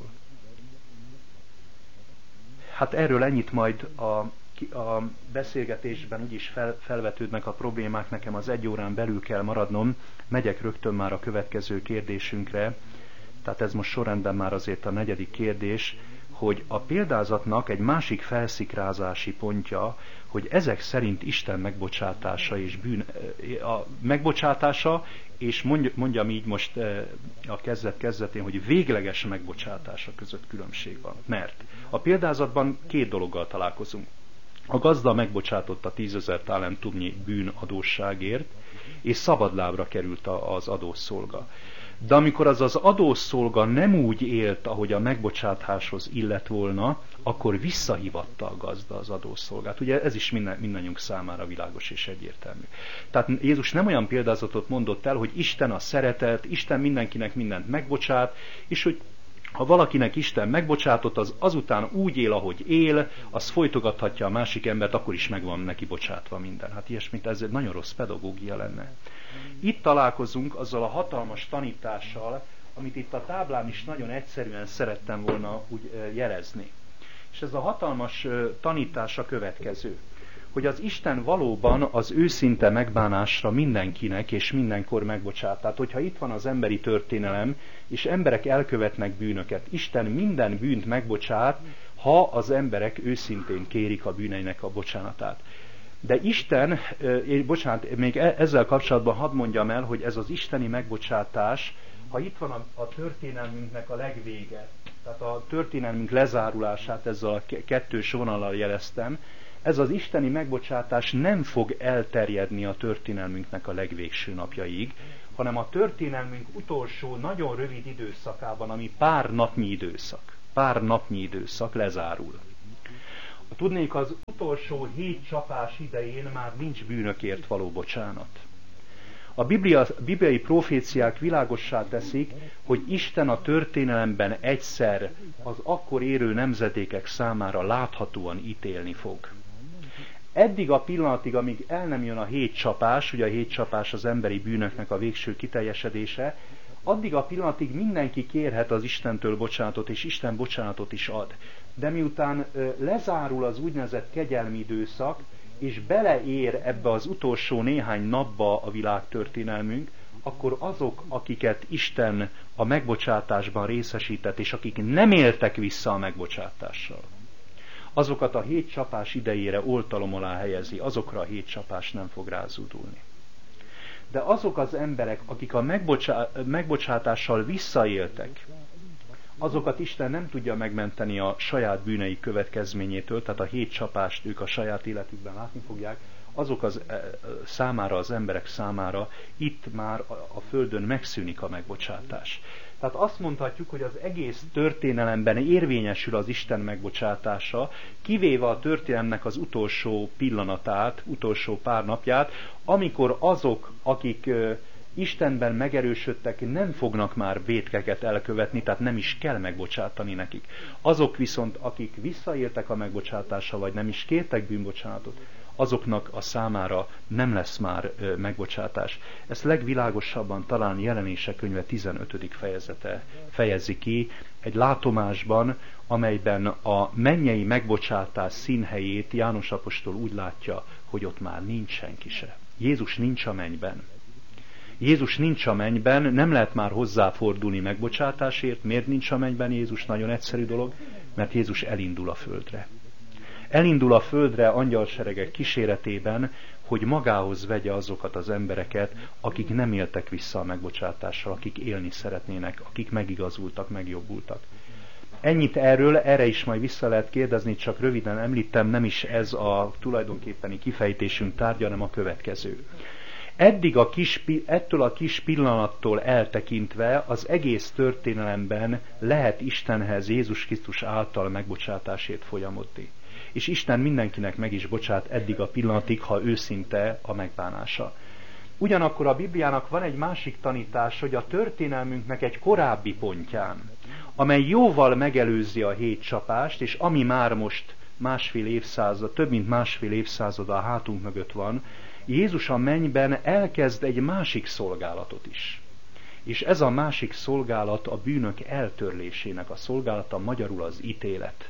Hát erről ennyit majd a beszélgetésben úgyis felvetődnek a problémák, nekem az 1 órán belül kell maradnom, megyek rögtön már a következő kérdésünkre, tehát ez most sorrendben már azért a 4. kérdés, hogy a példázatnak egy másik felszikrázási pontja, hogy ezek szerint Isten megbocsátása és megbocsátása, és mondjam így most a kezdetén, hogy végleges megbocsátása között különbség van. Mert a példázatban 2 dologgal találkozunk. A gazda megbocsátotta 10 000 talentumnyi bűnadósságért, és szabadlábra került az adószolga. De amikor az adószolga nem úgy élt, ahogy a megbocsátáshoz illett volna, akkor visszahívatta a gazda az adószolgát. Ugye ez is mindannyiunk számára világos és egyértelmű. Tehát Jézus nem olyan példázatot mondott el, hogy Isten a szeretet, Isten mindenkinek mindent megbocsát, és hogy ha valakinek Isten megbocsátott, az azután úgy él, ahogy él, az folytogathatja a másik embert, akkor is meg van neki bocsátva minden. Hát ilyesmit, ez egy nagyon rossz pedagógia lenne. Itt találkozunk azzal a hatalmas tanítással, amit itt a táblán is nagyon egyszerűen szerettem volna úgy jelezni. És ez a hatalmas tanítás a következő, hogy az Isten valóban az őszinte megbánásra mindenkinek és mindenkor megbocsát. Tehát, hogyha itt van az emberi történelem, és emberek elkövetnek bűnöket, Isten minden bűnt megbocsát, ha az emberek őszintén kérik a bűneinek a bocsánatát. De Isten, még ezzel kapcsolatban hadd mondjam el, hogy ez az isteni megbocsátás, ha itt van a történelmünknek a legvége, tehát a történelmünk lezárulását ezzel a 2 vonallal jeleztem, ez az isteni megbocsátás nem fog elterjedni a történelmünknek a legvégső napjaig, hanem a történelmünk utolsó, nagyon rövid időszakában, ami pár napnyi időszak lezárul. Tudnék, az utolsó 7 csapás idején már nincs bűnökért való bocsánat. A bibliai proféciák világossá teszik, hogy Isten a történelemben egyszer az akkor érő nemzedékek számára láthatóan ítélni fog. Eddig a pillanatig, amíg el nem jön a 7 csapás, ugye a 7 csapás az emberi bűnöknek a végső kiteljesedése, addig a pillanatig mindenki kérhet az Istentől bocsánatot, és Isten bocsánatot is ad. De miután lezárul az úgynevezett kegyelmi időszak, és beleér ebbe az utolsó néhány napba a világtörténelmünk, akkor azok, akiket Isten a megbocsátásban részesített, és akik nem éltek vissza a megbocsátással, azokat a 7 csapás idejére oltalom alá helyezi, azokra a 7 csapás nem fog rázúdulni. De azok az emberek, akik a megbocsátással visszaéltek, azokat Isten nem tudja megmenteni a saját bűnei következményétől, tehát a 7 csapást ők a saját életükben látni fogják, azok az emberek számára itt már a földön megszűnik a megbocsátás. Tehát azt mondhatjuk, hogy az egész történelemben érvényesül az Isten megbocsátása, kivéve a történelemnek az utolsó pillanatát, utolsó pár napját, amikor azok, akik Istenben megerősödtek, nem fognak már vétkeket elkövetni, tehát nem is kell megbocsátani nekik. Azok viszont, akik visszaéltek a megbocsátással, vagy nem is kértek bűnbocsánatot, azoknak a számára nem lesz már megbocsátás. Ezt legvilágosabban talán Jelenések könyve 15. fejezete fejezi ki, egy látomásban, amelyben a mennyei megbocsátás színhelyét János apostol úgy látja, hogy ott már nincs senki se. Jézus nincs a mennyben. Jézus nincs a mennyben, nem lehet már hozzáfordulni megbocsátásért. Miért nincs a mennyben Jézus? Nagyon egyszerű dolog, mert Jézus elindul a földre. Elindul a földre angyalseregek kíséretében, hogy magához vegye azokat az embereket, akik nem éltek vissza a megbocsátással, akik élni szeretnének, akik megigazultak, megjobbultak. Ennyit erről, erre is majd vissza lehet kérdezni, csak röviden említem, nem is ez a tulajdonképpeni kifejtésünk tárgya, hanem a következő. Ettől a kis pillanattól eltekintve az egész történelemben lehet Istenhez Jézus Krisztus által megbocsátásért folyamodni. És Isten mindenkinek meg is bocsát eddig a pillanatig, ha őszinte a megbánása. Ugyanakkor a Bibliának van egy másik tanítás, hogy a történelmünknek egy korábbi pontján, amely jóval megelőzi a 7 csapást, és ami már most több mint másfél évszázad a hátunk mögött van, Jézus a mennyben elkezd egy másik szolgálatot is. És ez a másik szolgálat a bűnök eltörlésének a szolgálata, magyarul az ítélet.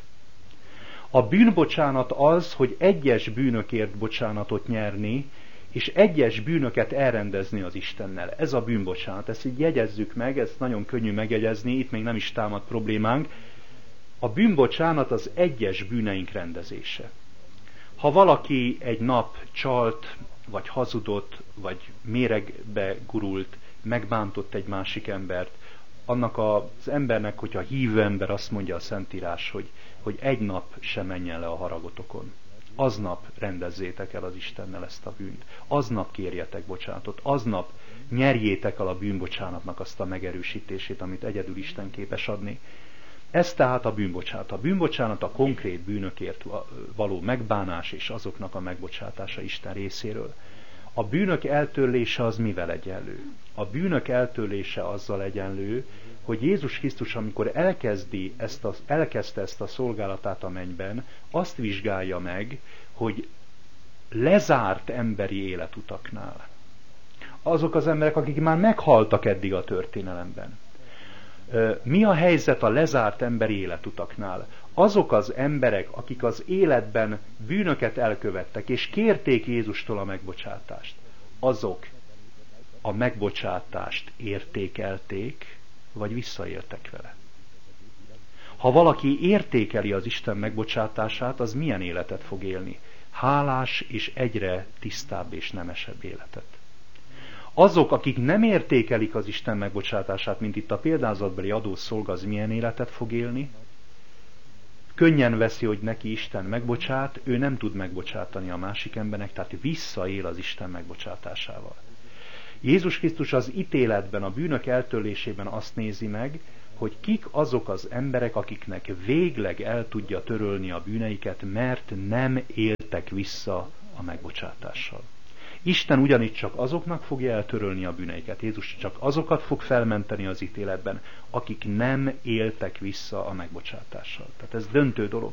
A bűnbocsánat az, hogy egyes bűnökért bocsánatot nyerni, és egyes bűnöket elrendezni az Istennel. Ez a bűnbocsánat. Ezt így jegyezzük meg, ez nagyon könnyű megjegyezni, itt még nem is támad problémánk. A bűnbocsánat az egyes bűneink rendezése. Ha valaki egy nap csalt, vagy hazudott, vagy méregbe gurult, megbántott egy másik embert, annak az embernek, hogyha hívő ember, azt mondja a Szentírás, hogy egy nap sem menjen le a haragotokon. Aznap rendezzétek el az Istennel ezt a bűnt. Aznap kérjetek bocsánatot. Aznap nyerjétek el a bűnbocsánatnak azt a megerősítését, amit egyedül Isten képes adni. Ez tehát a bűnbocsánat. A bűnbocsánat a konkrét bűnökért való megbánás és azoknak a megbocsátása Isten részéről. A bűnök eltörlése az mivel egyenlő? A bűnök eltörlése azzal egyenlő, hogy Jézus Krisztus, amikor elkezdte ezt a szolgálatát a mennyben, azt vizsgálja meg, hogy lezárt emberi életutaknál, azok az emberek, akik már meghaltak eddig a történelemben, mi a helyzet a lezárt emberi életutaknál? Azok az emberek, akik az életben bűnöket elkövettek, és kérték Jézustól a megbocsátást, azok a megbocsátást értékelték, vagy visszaéltek vele. Ha valaki értékeli az Isten megbocsátását, az milyen életet fog élni? Hálás és egyre tisztább és nemesebb életet. Azok, akik nem értékelik az Isten megbocsátását, mint itt a példázatbeli adószolga, az milyen életet fog élni? Könnyen veszi, hogy neki Isten megbocsát, ő nem tud megbocsátani a másik embernek, tehát visszaél az Isten megbocsátásával. Jézus Krisztus az ítéletben, a bűnök eltörlésében azt nézi meg, hogy kik azok az emberek, akiknek végleg el tudja törölni a bűneiket, mert nem éltek vissza a megbocsátással. Isten ugyanis csak azoknak fogja eltörölni a bűneiket. Jézus csak azokat fog felmenteni az ítéletben, akik nem éltek vissza a megbocsátással. Tehát ez döntő dolog.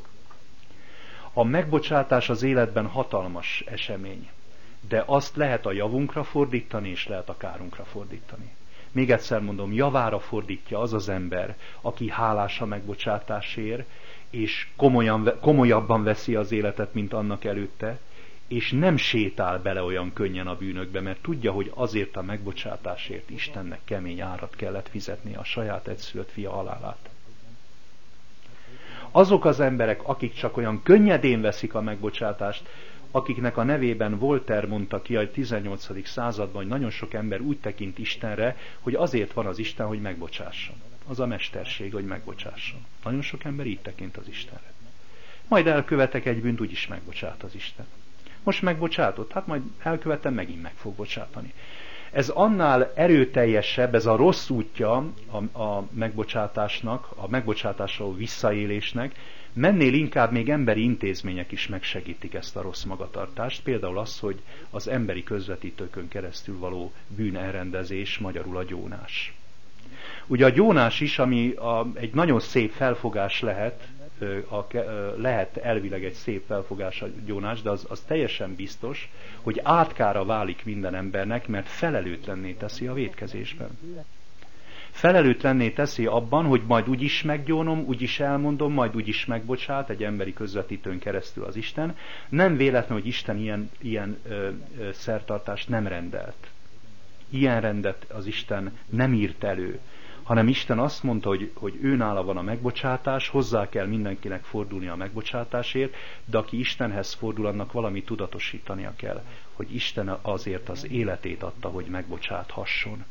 A megbocsátás az életben hatalmas esemény, de azt lehet a javunkra fordítani, és lehet a kárunkra fordítani. Még egyszer mondom, javára fordítja az az ember, aki hálás a megbocsátásért, és komolyabban veszi az életet, mint annak előtte, és nem sétál bele olyan könnyen a bűnökbe, mert tudja, hogy azért a megbocsátásért Istennek kemény árat kellett fizetni, a saját egyszülött fia halálát. Azok az emberek, akik csak olyan könnyedén veszik a megbocsátást, akiknek a nevében Voltaire mondta ki a 18. században, hogy nagyon sok ember úgy tekint Istenre, hogy azért van az Isten, hogy megbocsásson. Az a mesterség, hogy megbocsásson. Nagyon sok ember így tekint az Istenre. Majd elkövetek egy bűnt, úgyis megbocsát az Isten. Most megbocsátott, hát majd elkövettem, megint meg fog bocsátani. Ez annál erőteljesebb, ez a rossz útja a megbocsátásnak, a megbocsátásról visszaélésnek, mennél inkább még emberi intézmények is megsegítik ezt a rossz magatartást, például az, hogy az emberi közvetítőkön keresztül való bűnelrendezés, magyarul a gyónás. Ugye a gyónás is, ami egy nagyon szép felfogás lehet elvileg egy szép felfogás a gyónás, de az teljesen biztos, hogy átkára válik minden embernek, mert felelőtlenné teszi a vétkezésben. Felelőtlenné teszi abban, hogy majd úgyis meggyónom, úgyis elmondom, majd úgyis megbocsát egy emberi közvetítőn keresztül az Isten. Nem véletlen, hogy Isten ilyen szertartást nem rendelt. Ilyen rendet az Isten nem írt elő, hanem Isten azt mondta, hogy ő nála van a megbocsátás, hozzá kell mindenkinek fordulni a megbocsátásért, de aki Istenhez fordul, annak valami tudatosítania kell, hogy Isten azért az életét adta, hogy megbocsáthasson.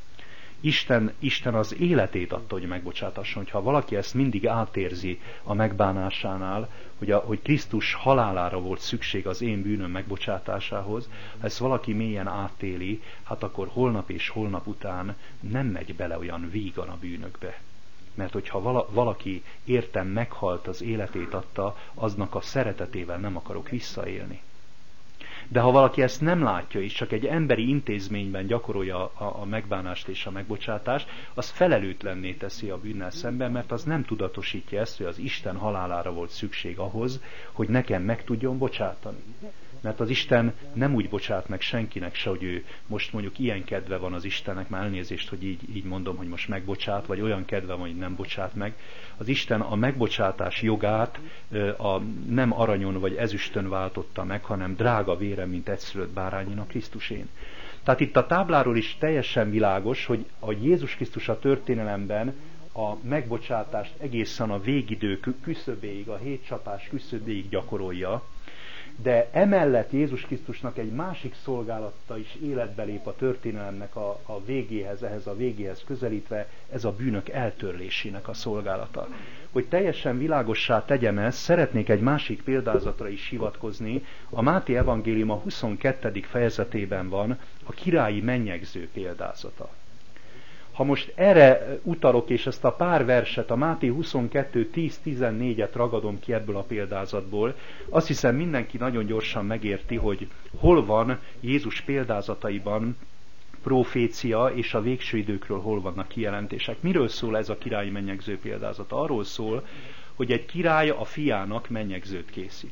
Isten az életét adta, hogy megbocsáthasson. Ha valaki ezt mindig átérzi a megbánásánál, hogy Krisztus halálára volt szükség az én bűnöm megbocsátásához, ha ezt valaki mélyen átéli, hát akkor holnap és holnap után nem megy bele olyan vígan a bűnökbe. Mert hogyha valaki értem meghalt, az életét adta, aznak a szeretetével nem akarok visszaélni. De ha valaki ezt nem látja, és csak egy emberi intézményben gyakorolja a megbánást és a megbocsátást, az felelőtlenné teszi a bűnnel szemben, mert az nem tudatosítja ezt, hogy az Isten halálára volt szükség ahhoz, hogy nekem meg tudjon bocsátani. Mert az Isten nem úgy bocsát meg senkinek se, hogy ő most mondjuk ilyen kedve van az Istennek, már elnézést, hogy így mondom, hogy most megbocsát, vagy olyan kedve van, hogy nem bocsát meg. Az Isten a megbocsátás jogát nem aranyon vagy ezüstön váltotta meg, hanem drága vére, mint egyszülött bárányin a Krisztusén. Tehát itt a tábláról is teljesen világos, hogy a Jézus Krisztus a történelemben a megbocsátást egészen a végidő küszöbéig, a hétcsapás küszöbéig gyakorolja, de emellett Jézus Krisztusnak egy másik szolgálata is életbe lép a történelemnek a végéhez, ehhez a végéhez közelítve, ez a bűnök eltörlésének a szolgálata. Hogy teljesen világossá tegyem ezt, szeretnék egy másik példázatra is hivatkozni. A Máté evangélium a 22. fejezetében van a királyi mennyegző példázata. Ha most erre utalok, és ezt a pár verset, a Máté 22, 10-14-et ragadom ki ebből a példázatból, azt hiszem mindenki nagyon gyorsan megérti, hogy hol van Jézus példázataiban profécia, és a végső időkről hol vannak kijelentések. Miről szól ez a királyi mennyegző példázata? Arról szól, hogy egy király a fiának mennyegzőt készít.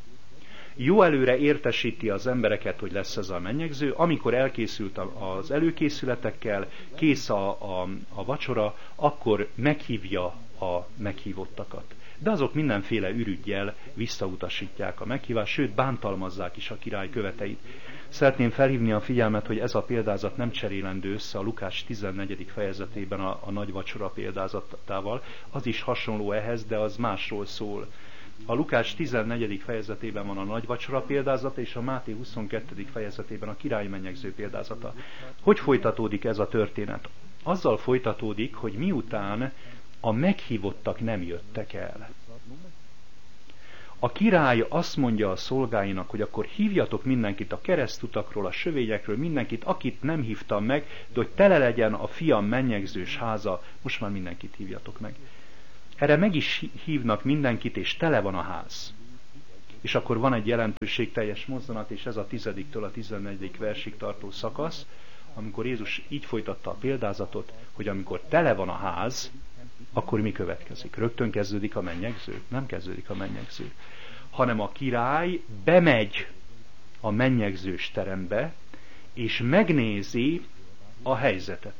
Jó előre értesíti az embereket, hogy lesz ez a mennyegző, amikor elkészült az előkészületekkel, kész a vacsora, akkor meghívja a meghívottakat. De azok mindenféle ürüggyel visszautasítják a meghívást, sőt bántalmazzák is a király követeit. Szeretném felhívni a figyelmet, hogy ez a példázat nem cserélendő össze a Lukács 14. fejezetében a nagy vacsora példázatával. Az is hasonló ehhez, de az másról szól. A Lukács 14. fejezetében van a nagy vacsora példázata, és a Máté 22. fejezetében a királyi mennyegző példázata. Hogy folytatódik ez a történet? Azzal folytatódik, hogy miután a meghívottak nem jöttek el. A király azt mondja a szolgáinak, hogy akkor hívjatok mindenkit a keresztutakról, a sövényekről, mindenkit, akit nem hívtam meg, de hogy tele legyen a fiam mennyegzős háza, most már mindenkit hívjatok meg. Erre meg is hívnak mindenkit, és tele van a ház. És akkor van egy jelentőségteljes mozzanat, és ez a 10-től a 14. versig tartó szakasz, amikor Jézus így folytatta a példázatot, hogy amikor tele van a ház, akkor mi következik? Rögtön kezdődik a mennyegző? Nem kezdődik a mennyegző. Hanem a király bemegy a mennyegzős terembe, és megnézi a helyzetet.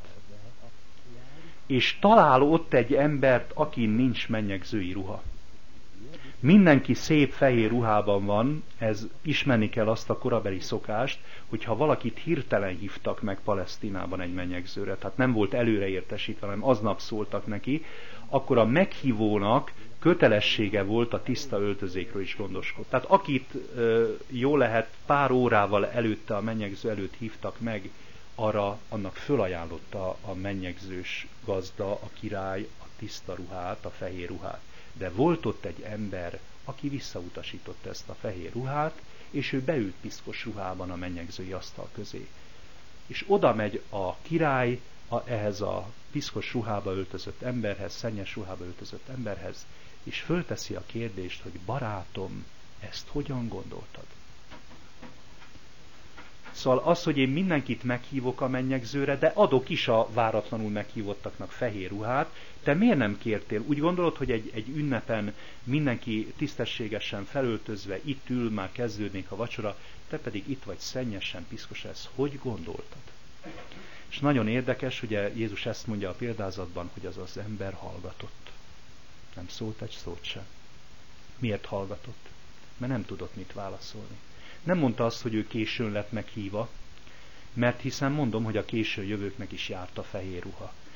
És talál ott egy embert, akin nincs mennyegzői ruha. Mindenki szép fehér ruhában van, ez ismerni kell azt a korabeli szokást, hogyha valakit hirtelen hívtak meg Palesztinában egy mennyegzőre, tehát nem volt előre értesítve, hanem aznap szóltak neki, akkor a meghívónak kötelessége volt a tiszta öltözékről is gondoskodni. Tehát akit jól lehet pár órával előtte, a mennyegző előtt hívtak meg, annak fölajánlotta a mennyegzős gazda, a király a tiszta ruhát, a fehér ruhát. De volt ott egy ember, aki visszautasította ezt a fehér ruhát, és ő beült piszkos ruhában a mennyegzői asztal közé. És oda megy a király ehhez a piszkos ruhába öltözött emberhez, szennyes ruhába öltözött emberhez, és fölteszi a kérdést, hogy barátom, ezt hogyan gondoltad? Szóval az, hogy én mindenkit meghívok a mennyegzőre, de adok is a váratlanul meghívottaknak fehér ruhát, te miért nem kértél? Úgy gondolod, hogy egy ünnepen mindenki tisztességesen felöltözve itt ül, már kezdődnék a vacsora, te pedig itt vagy szennyesen, piszkos, ezt hogy gondoltad? És nagyon érdekes, ugye Jézus ezt mondja a példázatban, hogy az ember hallgatott. Nem szólt egy szót sem. Miért hallgatott? Mert nem tudott mit válaszolni. Nem mondta azt, hogy ő későn lett meghívva, mert hiszen mondom, hogy a késő jövőknek is járt a fehér ruha.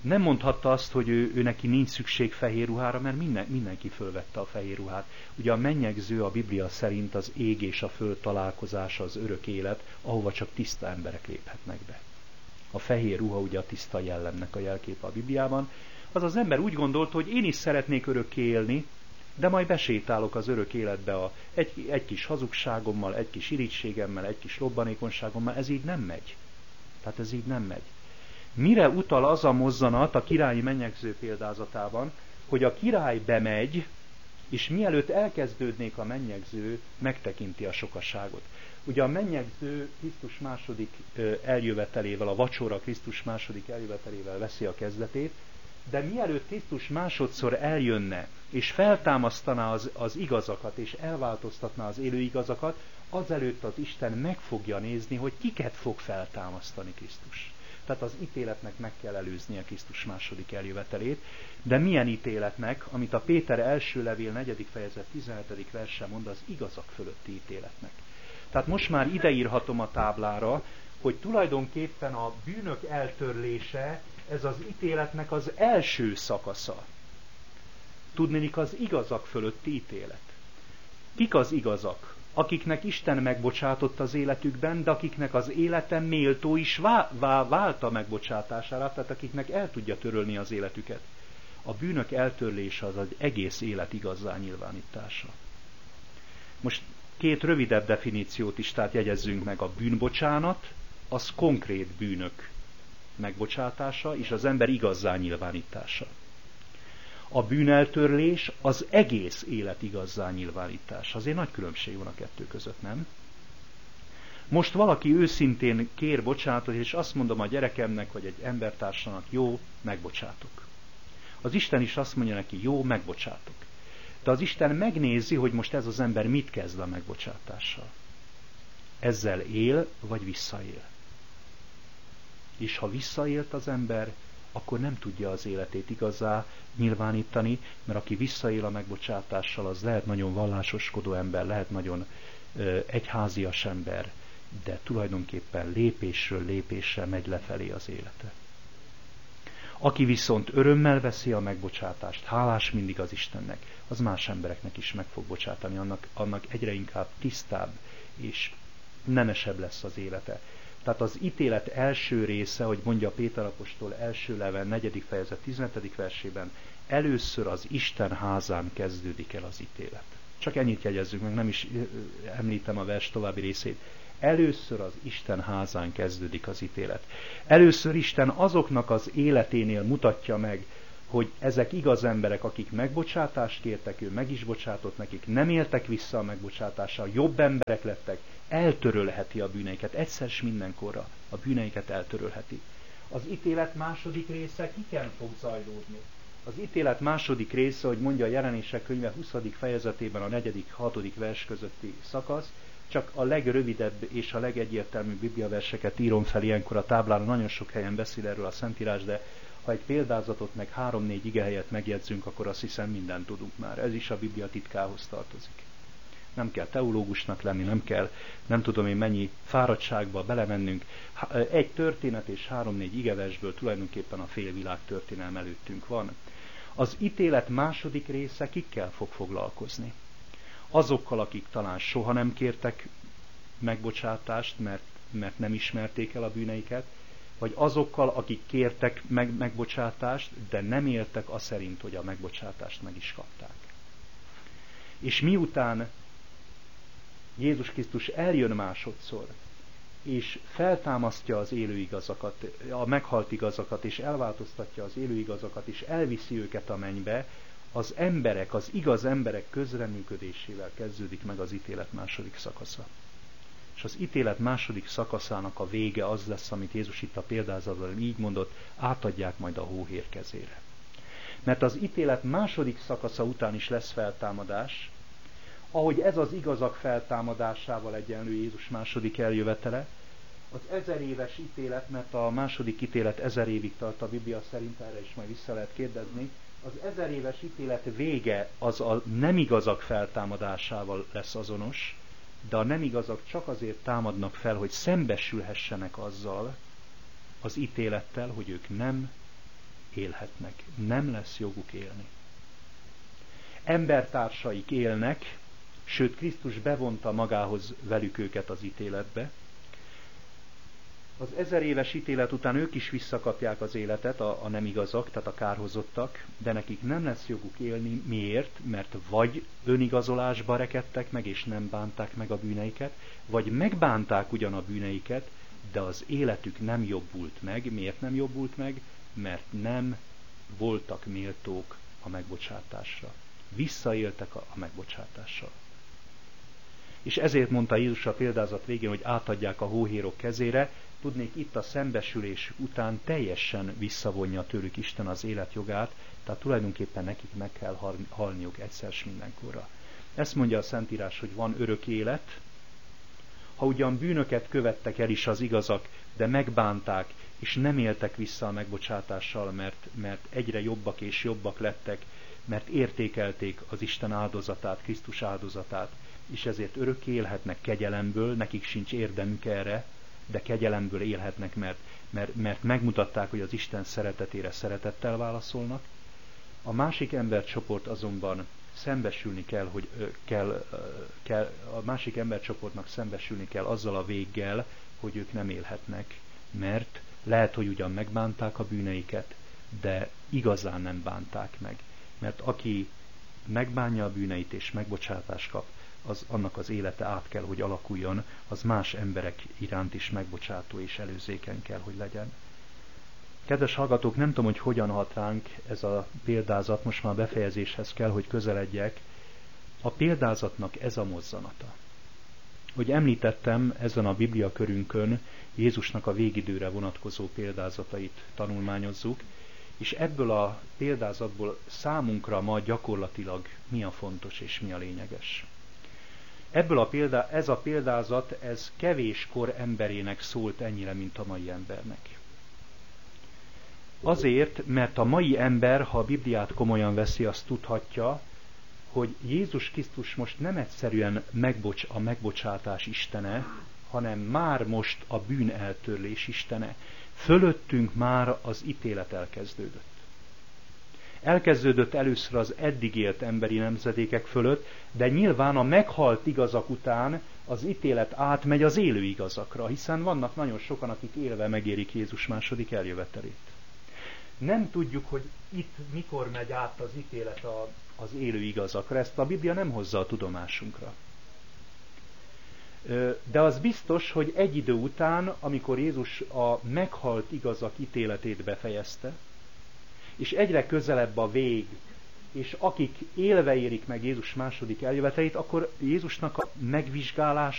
Nem mondhatta azt, hogy ő neki nincs szükség fehér ruhára, mert mindenki fölvette a fehér ruhát. Ugye a mennyegző a Biblia szerint az ég és a föld találkozása, az örök élet, ahova csak tiszta emberek léphetnek be. A fehér ruha ugye a tiszta jellemnek a jelképe a Bibliában. Az az ember úgy gondolta, hogy én is szeretnék örökké élni, de majd besétálok az örök életbe egy kis hazugságommal, egy kis irigységemmel, egy kis robbanékonyságommal, ez így nem megy. Tehát ez így nem megy. Mire utal az a mozzanat a királyi mennyegző példázatában, hogy a király bemegy, és mielőtt elkezdődnék a mennyegző, megtekinti a sokaságot. Ugye a mennyegző Krisztus második eljövetelével, a vacsora Krisztus második eljövetelével veszi a kezdetét, de mielőtt Krisztus másodszor eljönne, és feltámasztaná az igazakat, és elváltoztatná az élő igazakat, azelőtt az Isten meg fogja nézni, hogy kiket fog feltámasztani Krisztus. Tehát az ítéletnek meg kell előznie Krisztus második eljövetelét, de milyen ítéletnek, amit a Péter első levél 4. fejezet 17. verse mond, az igazak fölötti ítéletnek. Tehát most már ideírhatom a táblára, hogy tulajdonképpen a bűnök eltörlése, ez az ítéletnek az első szakasza. Tudnélik, az igazak fölötti ítélet. Kik az igazak? Akiknek Isten megbocsátott az életükben, de akiknek az élete méltó is vált a megbocsátására, tehát akiknek el tudja törölni az életüket. A bűnök eltörlése az egy egész élet igazzá nyilvánítása. Most két rövidebb definíciót is, tehát jegyezzünk meg. A bűnbocsánat, az konkrét bűnök megbocsátása, és az ember igazzá nyilvánítása. A bűneltörlés az egész élet igazzá nyilvánítása. Azért nagy különbség van a kettő között, nem? Most valaki őszintén kér bocsánatot, és azt mondom a gyerekemnek, vagy egy embertársának, jó, megbocsátok. Az Isten is azt mondja neki, jó, megbocsátok. De az Isten megnézi, hogy most ez az ember mit kezd a megbocsátással. Ezzel él, vagy visszaél. És ha visszaélt az ember, akkor nem tudja az életét igazá nyilvánítani, mert aki visszaél a megbocsátással, az lehet nagyon vallásoskodó ember, lehet nagyon egyházias ember, de tulajdonképpen lépésről lépésre megy lefelé az élete. Aki viszont örömmel veszi a megbocsátást, hálás mindig az Istennek, az más embereknek is meg fog bocsátani, annak egyre inkább tisztább és nemesebb lesz az élete. Tehát az ítélet első része, hogy mondja Péter apostol első levél 4. fejezet 15. versében, először az Isten házán kezdődik el az ítélet. Csak ennyit jegyezzük meg, nem is említem a vers további részét. Először az Isten házán kezdődik az ítélet. Először Isten azoknak az életénél mutatja meg, hogy ezek igaz emberek, akik megbocsátást kértek, ő meg is bocsátott nekik, nem éltek vissza a megbocsátással, jobb emberek lettek, eltörölheti a bűneiket, egyszer s mindenkorra a bűneiket eltörölheti. Az ítélet második része kiken fog zajlódni? Az ítélet második része, hogy mondja a Jelenések könyve 20. fejezetében a 4.-6. vers közötti szakasz, csak a legrövidebb és a legegyértelműbb bibliaverseket írom fel ilyenkor a táblára, nagyon sok helyen beszél erről a Szentírás, de ha egy példázatot meg 3-4 igehelyet megjegyzünk, akkor azt hiszem mindent tudunk már. Ez is a Biblia titkához tartozik. Nem kell teológusnak lenni, nem tudom én mennyi fáradtságba belemennünk. Egy történet és 3-4 igeversből tulajdonképpen a félvilág történelm előttünk van. Az ítélet második része kikkel fog foglalkozni? Azokkal, akik talán soha nem kértek megbocsátást, mert nem ismerték el a bűneiket, vagy azokkal, akik kértek megbocsátást, de nem éltek az szerint, hogy a megbocsátást meg is kapták. És miután Jézus Krisztus eljön másodszor, és feltámasztja az élő igazakat, a meghalt igazakat, és elváltoztatja az élő igazakat, és elviszi őket a mennybe, az emberek, az igaz emberek közreműködésével kezdődik meg az ítélet második szakasza. És az ítélet második szakaszának a vége az lesz, amit Jézus itt a példázatban így mondott, átadják majd a hóhér kezére. Mert az ítélet második szakasza után is lesz feltámadás, ahogy ez az igazak feltámadásával egyenlő Jézus második eljövetele, az 1000 éves ítélet, mert a második ítélet 1000 évig tart a Biblia szerint, erre is majd vissza lehet kérdezni, az 1000 éves ítélet vége az a nem igazak feltámadásával lesz azonos, de a nem igazak csak azért támadnak fel, hogy szembesülhessenek azzal az ítélettel, hogy ők nem élhetnek. Nem lesz joguk élni. Embertársaik élnek, sőt Krisztus bevonta magához velük őket az ítéletbe. Az 1000 éves ítélet után ők is visszakapják az életet, a nem igazak, tehát a kárhozottak, de nekik nem lesz joguk élni. Miért? Mert vagy önigazolásba rekedtek meg, és nem bánták meg a bűneiket, vagy megbánták ugyan a bűneiket, de az életük nem jobbult meg. Miért nem jobbult meg? Mert nem voltak méltók a megbocsátásra. Visszaéltek a megbocsátással. És ezért mondta Jézus a példázat végén, hogy átadják a hóhérok kezére. Tudnék, itt a szembesülés után teljesen visszavonja tőlük Isten az életjogát, tehát tulajdonképpen nekik meg kell halniuk egyszer s mindenkorra. Ezt mondja a Szentírás, hogy van örök élet, ha ugyan bűnöket követtek el is az igazak, de megbánták, és nem éltek vissza a megbocsátással, mert egyre jobbak és jobbak lettek, mert értékelték az Isten áldozatát, Krisztus áldozatát, és ezért örökké élhetnek kegyelemből, nekik sincs érdemük erre, de kegyelemből élhetnek, mert megmutatták, hogy az Isten szeretetére szeretettel válaszolnak. A másik embercsoport azonban szembesülni a másik embercsoportnak szembesülni kell azzal a véggel, hogy ők nem élhetnek, mert lehet, hogy ugyan megbánták a bűneiket, de igazán nem bánták meg. Mert aki megbánja a bűneit és megbocsátást kap, annak az élete át kell, hogy alakuljon, az más emberek iránt is megbocsátó és előzékeny kell, hogy legyen. Kedves hallgatók, nem tudom, hogy hogyan hat ránk ez a példázat, most már befejezéshez kell, hogy közeledjek. A példázatnak ez a mozzanata. Hogy említettem, ezen a bibliakörünkön Jézusnak a végidőre vonatkozó példázatait tanulmányozzuk, és ebből a példázatból számunkra ma gyakorlatilag mi a fontos és mi a lényeges. Ez a példázat, ez kevéskor emberének szólt ennyire, mint a mai embernek. Azért, mert a mai ember, ha a Bibliát komolyan veszi, azt tudhatja, hogy Jézus Krisztus most nem egyszerűen a megbocsátás istene, hanem már most a bűn eltörlés istene. Fölöttünk már az ítélet elkezdődött. Elkezdődött először az eddig élt emberi nemzedékek fölött, de nyilván a meghalt igazak után az ítélet átmegy az élő igazakra, hiszen vannak nagyon sokan, akik élve megérik Jézus második eljövetelét. Nem tudjuk, hogy itt mikor megy át az ítélet az élő igazakra, ezt a Biblia nem hozza a tudomásunkra. De az biztos, hogy egy idő után, amikor Jézus a meghalt igazak ítéletét befejezte, és egyre közelebb a vég, és akik élve érik meg Jézus második eljövetelét, akkor Jézusnak a megvizsgálás